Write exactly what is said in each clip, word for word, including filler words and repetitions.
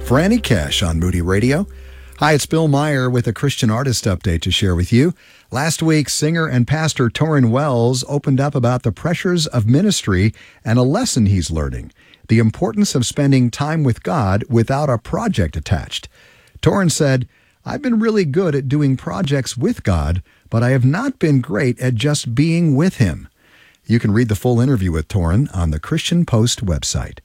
for Annie Cash on Moody Radio. Hi, it's Bill Meyer with a Christian artist update to share with you. Last week, singer and pastor Tauren Wells opened up about the pressures of ministry and a lesson he's learning, the importance of spending time with God without a project attached. Tauren said, "I've been really good at doing projects with God, but I have not been great at just being with Him." You can read the full interview with Tauren on the Christian Post website.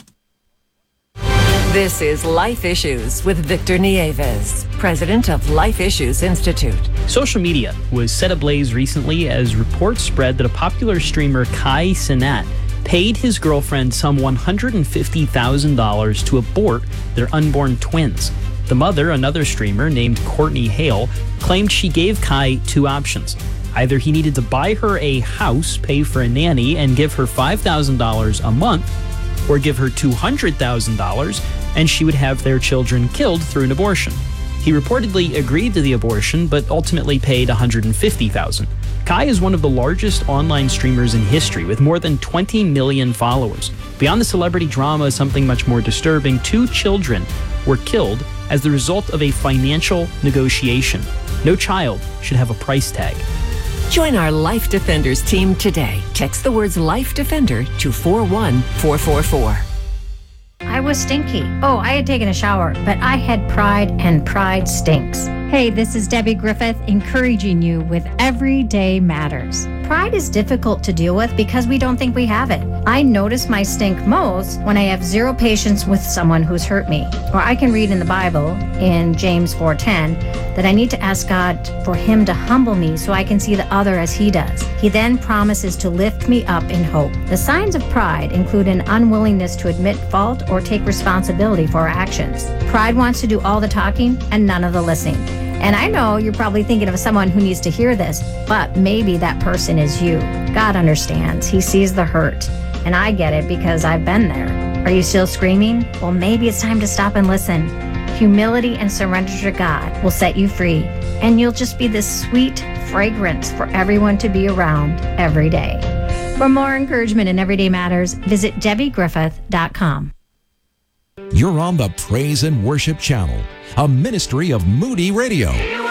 This is Life Issues with Victor Nieves, president of Life Issues Institute. Social media was set ablaze recently as reports spread that a popular streamer, Kai Cenat, paid his girlfriend some one hundred fifty thousand dollars to abort their unborn twins. The mother, another streamer named Courtney Hale, claimed she gave Kai two options. Either he needed to buy her a house, pay for a nanny, and give her five thousand dollars a month, or give her two hundred thousand dollars and she would have their children killed through an abortion. He reportedly agreed to the abortion, but ultimately paid one hundred fifty thousand dollars. Kai is one of the largest online streamers in history, with more than twenty million followers. Beyond the celebrity drama, something much more disturbing: two children were killed as the result of a financial negotiation. No child should have a price tag. Join our Life Defenders team today. Text the words Life Defender to four one four four four. I was stinky. Oh, I had taken a shower, but I had pride, and pride stinks. Hey, this is Debbie Griffith encouraging you with Everyday Matters. Pride is difficult to deal with because we don't think we have it. I notice my stink most when I have zero patience with someone who's hurt me. Or I can read in the Bible, in James four ten, that I need to ask God for Him to humble me so I can see the other as He does. He then promises to lift me up in hope. The signs of pride include an unwillingness to admit fault or take responsibility for our actions. Pride wants to do all the talking and none of the listening. And I know you're probably thinking of someone who needs to hear this, but maybe that person is you. God understands. He sees the hurt. And I get it because I've been there. Are you still screaming? Well, maybe it's time to stop and listen. Humility and surrender to God will set you free, and you'll just be this sweet fragrance for everyone to be around every day. For more encouragement in Everyday Matters, visit debbie griffith dot com. You're on the Praise and Worship Channel, a ministry of Moody Radio.